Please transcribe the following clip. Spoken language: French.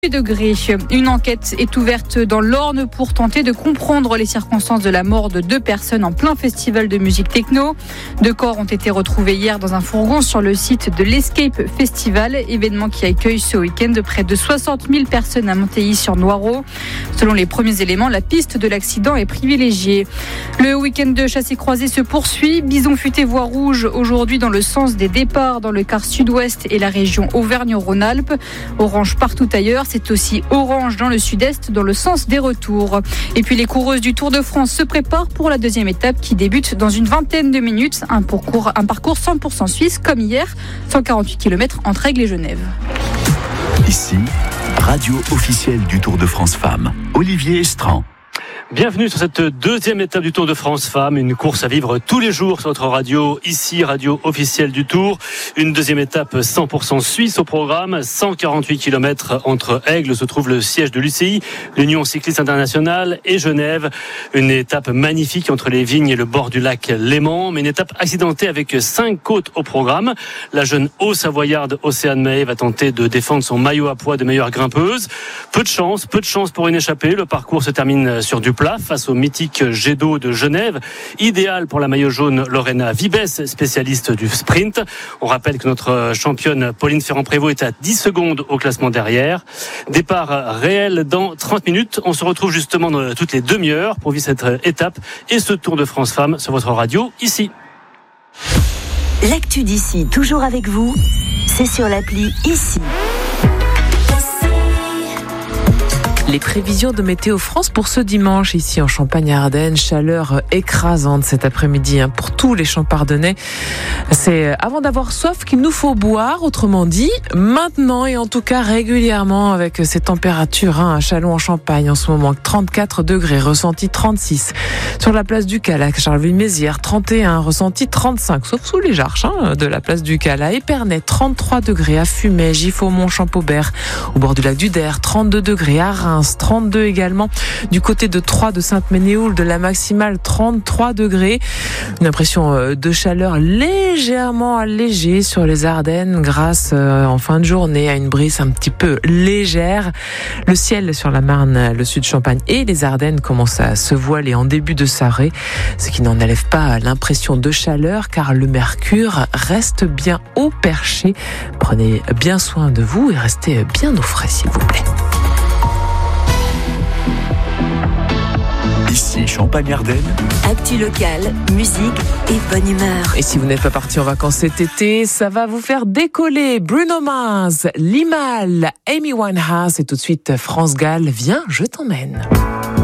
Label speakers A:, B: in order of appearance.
A: degrés. Une enquête est ouverte dans l'Orne pour tenter de comprendre les circonstances de la mort de 2 personnes en plein festival de musique techno. 2 corps ont été retrouvés hier dans un fourgon sur le site de l'Escape Festival, événement qui accueille ce week-end près de 60 000 personnes à Monteilly-sur-Noireau. Selon les premiers éléments, la piste de l'accident est privilégiée. Le week-end de chassé-croisé se poursuit. Bison futé voie rouge aujourd'hui dans le sens des départs dans le quart sud-ouest et la région Auvergne-Rhône-Alpes. Orange partout ailleurs. C'est aussi orange dans le sud-est, dans le sens des retours. Et puis les coureuses du Tour de France se préparent pour la deuxième étape qui débute dans une vingtaine de minutes. Un parcours 100% suisse comme hier, 148 km entre Aigle et Genève.
B: Ici, radio officielle du Tour de France Femmes, Olivier Estran.
C: Bienvenue sur cette deuxième étape du Tour de France Femmes, une course à vivre tous les jours sur notre radio, ici, radio officielle du Tour. Une deuxième étape 100% suisse au programme, 148 km entre Aigle, se trouve le siège de l'UCI, l'Union cycliste internationale, et Genève. Une étape magnifique entre les vignes et le bord du lac Léman, mais une étape accidentée avec 5 côtes au programme. La jeune Haut-Savoyarde Océane Mahé va tenter de défendre son maillot à poids de meilleure grimpeuse. Peu de chance pour une échappée. Le parcours se termine sur du plat face au mythique jet d'eau de Genève, idéal pour la maillot jaune Lorena Vibes, spécialiste du sprint. On rappelle que notre championne Pauline Ferrand-Prévot est à 10 secondes au classement derrière. Départ réel dans 30 minutes. On se retrouve justement dans toutes les demi-heures pour vivre cette étape et ce Tour de France Femmes sur votre radio ici.
D: L'actu d'ici, toujours avec vous, c'est sur l'appli Ici. Les prévisions de Météo France pour ce dimanche ici en Champagne-Ardenne, chaleur écrasante cet après-midi pour tous les Champardonnais. C'est avant d'avoir soif qu'il nous faut boire, autrement dit, maintenant et en tout cas régulièrement avec ces températures à Châlons en Champagne en ce moment, 34 degrés, ressenti 36. Sur la place du Cal à Charleville-Mézières, 31, ressenti 35, sauf sous les arches de la place du Cal à Épernay, 33 degrés à Fumay, Giffaumont, Champaubert, au bord du lac du Der, 32 degrés à Reims, 32 également du côté de Troyes, de Sainte-Ménéhould, de la maximale 33 degrés. Une impression de chaleur légèrement allégée sur les Ardennes grâce en fin de journée à une brise un petit peu légère. Le ciel sur la Marne, le sud Champagne et les Ardennes commence à se voiler en début de soirée, ce qui n'en enlève pas l'impression de chaleur car le mercure reste bien au perché. Prenez bien soin de vous et restez bien au frais s'il vous plaît.
B: Ici, Champagne-Ardenne.
D: Actu locale, musique et bonne humeur.
E: Et si vous n'êtes pas parti en vacances cet été, ça va vous faire décoller. Bruno Mars, Limahl, Amy Winehouse et tout de suite France Gall. Viens, je t'emmène.